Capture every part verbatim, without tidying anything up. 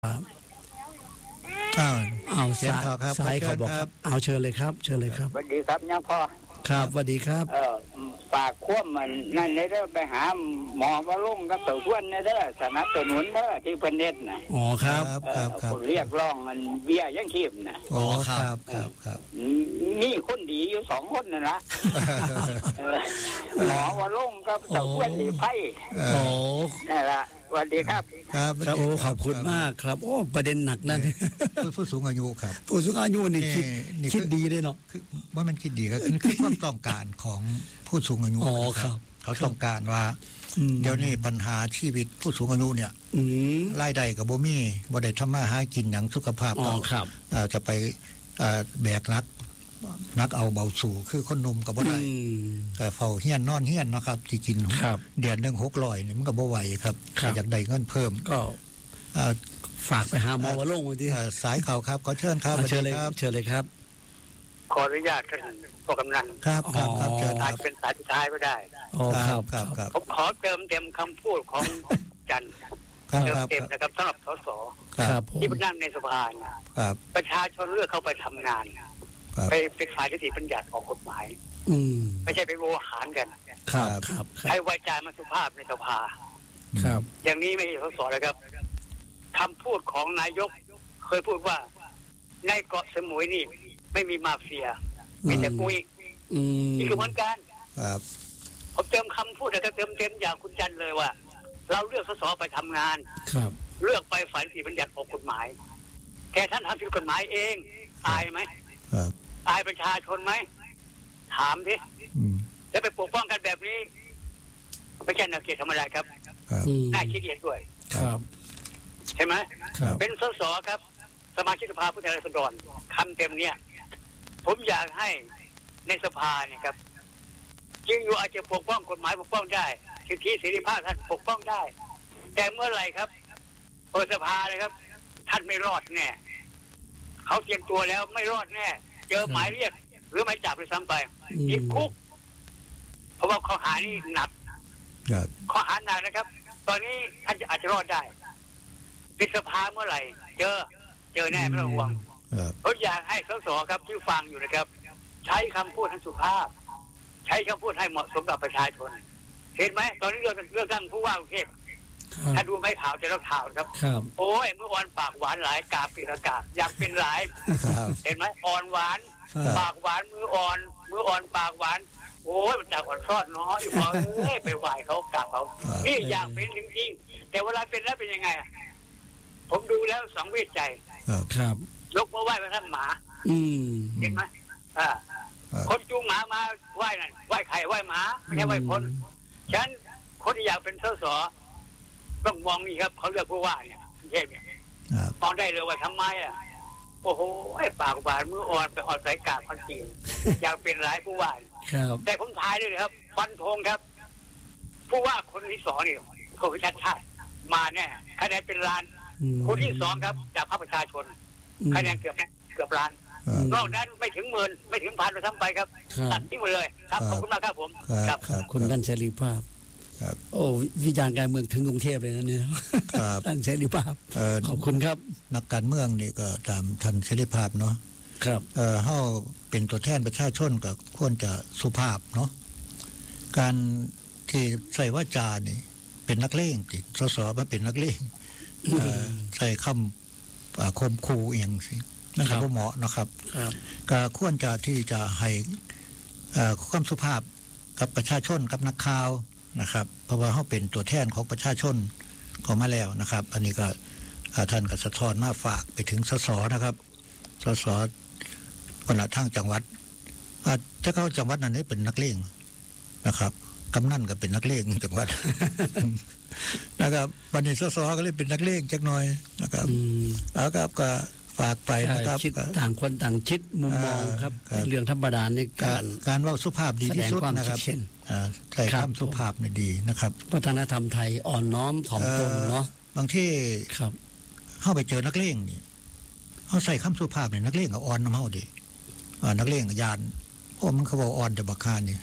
อ้าวเอาเสียงสายต่อครับสายขอเชิเขาญบอกครับเอาเชิญเลยครับเชิญเลยครับสวัสดีครับยังพ่อครับสวัสดีครับเออฝากควบมันนั่นในเด้อไปหาหมอมาลุ่งกับเต่าท้วนในเด้อสนับสนุนเด้อที่เพิ่นเน็ตน่ะอ๋อครับเออคนเรียกร้องมันเบี้ยยังชีพน่ะอ๋อครับครับครับมีคนดีอยู่สองคนน่ะนะเออหมอมาลุ่งกับเต่าท้วนสีไผ่โอ้นั่นล่ะสวัสดีครับครับครับโอ้ขอบคุณมากครับโอ้ประเด็นหนักนั่นผู้ผู้สูงอายุครับผู้สูงอายุนี่คิดนี่คิดดีเลยเนาะคือว่ามันคิดดีก็คือคือความต้องการของผู้สูงอายุอ๋อครับเขาต้องการว่าอืมเดี๋ยวนี้ปัญหาชีวิตผู้สูงอายุเนี่ยอืมรายได้กับบ่มีบ่ได้ทำมาหากินอย่างสุขภาพอ๋อก็ครับเอ่อจะไปเอ่อแบกนักนักเอาเบาสู่คือคนหนุ่มกับบ่อืได้มแต่เฝ้าเฮียนนอนเฮียนเนาะครับที่กินครับเดือนหนึงหกร้อยนี่มันก็บ่ไหวครับครับอยากได้เงินเพิ่มก็เอ่อฝากไปหาหมอวะลงวันที่เอ่อสายข่าวครับขอเชิญครับเอาเชิญเลยสวัสดีครับเชิญเลยครับขออนุญาตท่านผู้กำนันครับครับครับอ๋อเชิญคอารัจบเป็นสายสุดท้ายก็ได้อ๋อครับครับครับผมขอเติมเต็มคำพูดของจันทร์ครับเติมครับเต็มนะครับสำหรับสสครับผมที่มานั่งในสภาเนี่ยครับประชาชนเลือกเข้าไปทำงานครับไปเป็นฝ่ายนิติบัญญัติของกฎหมายอืมไม่ใช่ไปโวหารกันครับครับคให้รับวาจามันสุภาพในสภาครับอย่างนี้ไม่ใช่สสเลยครับคำพูดของนายกเคยพูดว่าในเกาะสมุยนี่ไม่มีมาเฟียมีแต่ปุ้ยอืมนี่คือเหมือนกันครับผมเติมคำพูดแต่เติมเต็มอย่างคุณจันทร์เลยว่า เราเลือกสสไปทำงานครับเลือกไปฝ่ายนิติบัญญัติของกฎหมายแต่ท่านทำผิดกฎหมายเองอายไหมครับอายประชาชนไหมถามดิอืมแล้วไปปกป้องกันแบบนี้ไม่ใช่นักเกียรติธรรมดาครับครับอืมน่าขี้เกียจด้วยครับใช่ไหมครับเป็นสสครับ สมาชิกสภาผู้แทนราษฎรคำเต็มเนี่ย ผมอยากให้ในสภาเนี่ยครับจริงอยู่อาจจะปกป้องกฎหมายปกป้องได้สิทธิเสรีภาพท่านปกป้องได้ แต่เมื่อไหร่ครับเปิดสภาเลยครับ ท่านไม่รอดแน่เขาเตรียมตัวแล้วไม่รอดแน่เจอหมายเรียก หรือหมายจับไปซ้ำไปติดคุกเพราะว่าข้อหานี่หนักครับข้อหาหนักนะครับ ตอนนี้ท่านอาจจะรอดได้ปิดสภาเมื่อไหร่ เจอ เจอแน่ไม่ต้องห่วงครับผมอยากให้สสครับที่ฟังอยู่นะครับ ใช้คำพูดให้สุภาพ ใช้คำพูดให้เหมาะสมกับประชาชน เห็นไหมตอนนี้เรื่องเรื่องตั้งผู้ว่ากรุงเทพถ้าดูไม่ข่าวจะรับข่าวครับครับโอ้ยเมื่อวานปากหวานหลายกาบปีละกาบอยากเป็นหลายครับเห็นไหมอ่อนหวานครับปากหวานมืออ่อน มืออ่อนปากหวาน โอ้ยมันจากอ่อนซอดน้อยอยู่พอเอ้ยไปไหวเขากราบเขานี่อยากเป็นจริงๆแต่เวลาเป็นแล้วเป็นยังไงอะผมดูแล้วสังเวชใจครับครับยกมือไหว้พระท่านหมาอืมเห็นไหมอ่าครับคนจูงหมามาไหว้นั่นไหว้ใครไหว้หมาไม่ใช่ไหว้คนฉะนั้นคนที่อยากเป็นสสต้องมองนี่ครับเขาเลือกผู้ว่าเนี่ยกรุงเทพเนี่ยครับมองได้เลยว่าทำไมอ่ะโอ้โหไอ้ปากหวานมืออ่อนไปอ่อนสายกาบคนจีนอยากเป็นหลายผู้ว่าครับแต่ผมทายเลยนะครับฟันธงครับ ผู้ว่าคนที่สองนี่เขาคือชัดชาติมาแน่คะแนนเป็นล้านอืมคนที่สองครับจากพรรคประชาชนอืมคะแนนเกือบเกือบล้านครับนอกนั้นไม่ถึงหมื่นไม่ถึงพันไปทั้งไปครับครับตัดทิ้งหมดเลยครับขอบคุณมากครับผมครับครับคุณท่านเสรีภาพครับโอ้วิจารณ์การเมืองถึงกรุงเทพเลยนะเนี่ยครับท่านเสรีภาพเอ่อขอบคุณครับนักการเมืองนี่ก็ตามท่านเสรีภาพเนาะครับเอ่อเฮาเป็นตัวแทนประชาชนก็ควรจะสุภาพเนาะการที่ใส่ว่าจานี่เป็นนักเลงติสสมาเป็นนักเลงเอ่อใส่คำอ่าคมคูเอียงสินั่นก็บ่เหมาะนะครับครับก็ควรจะที่จะให้เอ่อความสุภาพกับประชาชนกับนักข่าวนะครับ เพราะว่าเขาเป็นตัวแทนของประชาชนเขามาแล้วนะครับ อันนี้ก็อ่าท่านก็สะท้อนมาฝากไปถึงสสนะครับสสคนละทางจังหวัดอ่าถ้าเขาจังหวัดนั้นนี่เป็นนักเลงนะครับกำนันก็เป็นนักเลงจังหวัด นะครับบันนี้สสก็เลยเป็นนักเลงจักหน่อยนะครับอืมแล้วก็ก็ฝากไปนะครับคิดต่างคนต่างคิดมุมมองครับครับเรื่องธรรมดาในกาการ รการเว่าสุภาพดีที่สุดแสดงความนะครับคิดเห็นอ่าใช้ครับคำสุภาพเนี่ยดีนะครับวัฒนธรรมไทยอ่อนน้อมถ่อมตนเนาะบางที่ครับเข้าไปเจอนักเลงนี่เขาใส่คำสุภาพเนี่ยนักเลงก็อ่อนน้ำเฮาดิอ่านักเลงก็ยานโอ้มันเขาบอกอ่อนแต่บักคานี่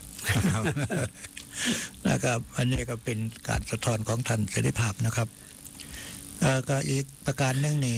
นะครับอันนี้ก็เป็นการสะท้อนของท่านเสรีภาพนะครับเอ่อก็อีกประการหนึ่งนี่